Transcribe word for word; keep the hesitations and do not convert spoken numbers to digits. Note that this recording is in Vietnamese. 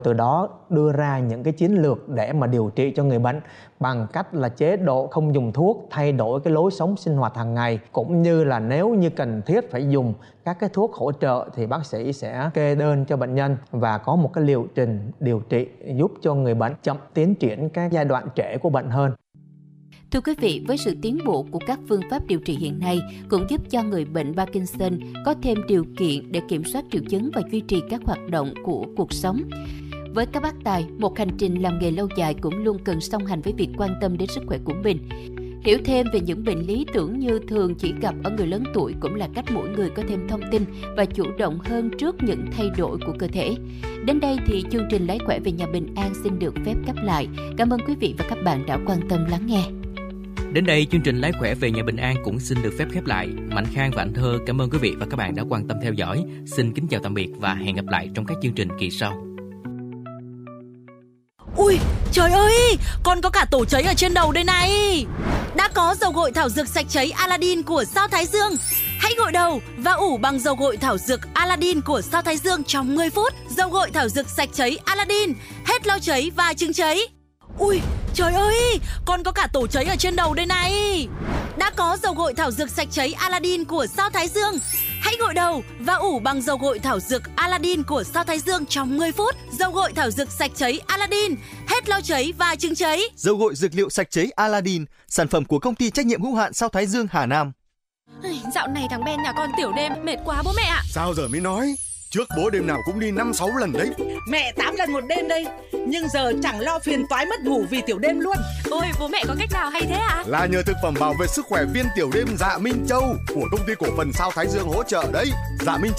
Từ đó đưa ra những cái chiến lược để mà điều trị cho người bệnh bằng cách là chế độ không dùng thuốc, thay đổi cái lối sống sinh hoạt hàng ngày, cũng như là nếu như cần thiết phải dùng các cái thuốc hỗ trợ thì bác sĩ sẽ kê đơn cho bệnh nhân và có một cái liệu trình điều trị giúp cho người bệnh chậm tiến triển các giai đoạn trễ của bệnh hơn. Thưa quý vị, với sự tiến bộ của các phương pháp điều trị hiện nay cũng giúp cho người bệnh Parkinson có thêm điều kiện để kiểm soát triệu chứng và duy trì các hoạt động của cuộc sống. Với các bác tài, một hành trình làm nghề lâu dài cũng luôn cần song hành với việc quan tâm đến sức khỏe của mình. Hiểu thêm về những bệnh lý tưởng như thường chỉ gặp ở người lớn tuổi cũng là cách mỗi người có thêm thông tin và chủ động hơn trước những thay đổi của cơ thể. Đến đây thì chương trình Lấy khỏe về nhà Bình An xin được phép khép lại. Cảm ơn quý vị và các bạn đã quan tâm lắng nghe. Đến đây, chương trình Lái khỏe về nhà Bình An cũng xin được phép khép lại. Mạnh Khang và Anh Thơ cảm ơn quý vị và các bạn đã quan tâm theo dõi. Xin kính chào tạm biệt và hẹn gặp lại trong các chương trình kỳ sau. Ui, trời ơi, con có cả tổ cháy ở trên đầu đây này. Đã có dầu gội thảo dược sạch cháy Aladdin của Sao Thái Dương. Hãy gội đầu và ủ bằng dầu gội thảo dược Aladdin của Sao Thái Dương trong mười phút. Dầu gội thảo dược sạch cháy Aladdin, hết lau cháy và chứng cháy. Ui, trời ơi, con có cả tổ cháy ở trên đầu đây này. Đã có dầu gội thảo dược sạch cháy Aladdin của Sao Thái Dương. Hãy gội đầu và ủ bằng dầu gội thảo dược Aladdin của Sao Thái Dương trong mười phút. Dầu gội thảo dược sạch cháy Aladdin, hết lau cháy và chứng cháy. Dầu gội dược liệu sạch cháy Aladdin, sản phẩm của công ty trách nhiệm hữu hạn Sao Thái Dương Hà Nam. Dạo này thằng Ben nhà con tiểu đêm mệt quá bố mẹ ạ. Sao giờ mới nói? Trước bố đêm nào cũng đi năm sáu lần đấy. Mẹ tám lần một đêm đây. Nhưng giờ chẳng lo phiền toái mất ngủ vì tiểu đêm luôn. Ôi bố mẹ có cách nào hay thế ạ? Là nhờ thực phẩm bảo vệ sức khỏe viên tiểu đêm Dạ Minh Châu của công ty cổ phần Sao Thái Dương hỗ trợ đấy. Dạ Minh Châu